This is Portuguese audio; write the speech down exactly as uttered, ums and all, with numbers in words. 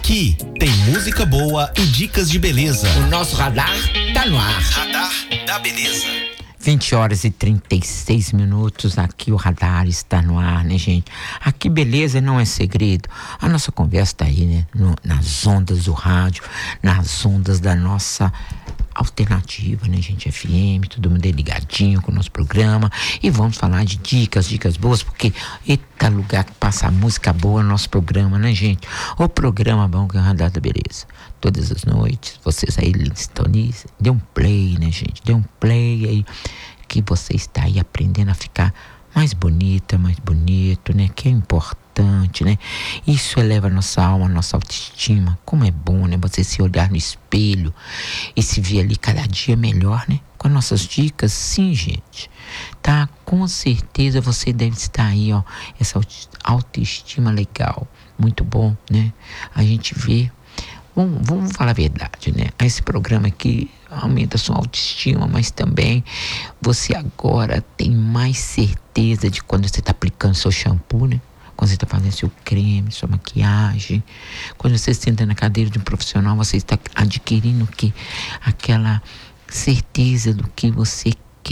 Aqui tem música boa e dicas de beleza. O nosso radar tá no ar. Radar da Beleza. vinte horas e trinta e seis minutos, aqui o radar está no ar, né, gente? Aqui beleza não é segredo. A nossa conversa tá aí, né? No, nas ondas do rádio, nas ondas da nossa alternativa, né, gente? F M, todo mundo aí ligadinho com o nosso programa. E vamos falar de dicas, dicas boas, porque eita lugar que passa música boa no nosso programa, né, gente? O programa bom que é o Radar da Beleza. Todas as noites, vocês aí sintonizam, dê um play, né, gente? Dê um play aí, que você está aí aprendendo a ficar mais bonita, mais bonito, né? Que é importante, né? Isso eleva a nossa alma, a nossa autoestima. Como é bom, né? Você se olhar no espelho e se ver ali cada dia melhor, né? Com as nossas dicas, sim, gente. Tá? Com certeza você deve estar aí, ó. Essa autoestima legal. Muito bom, né? A gente vê. Vamos, vamos falar a verdade, né? Esse programa aqui aumenta a sua autoestima, mas também você agora tem mais certeza de quando você está aplicando seu shampoo, né? Quando você está fazendo seu creme, sua maquiagem. Quando você senta na cadeira de um profissional, você está adquirindo o quê? Aquela certeza do que você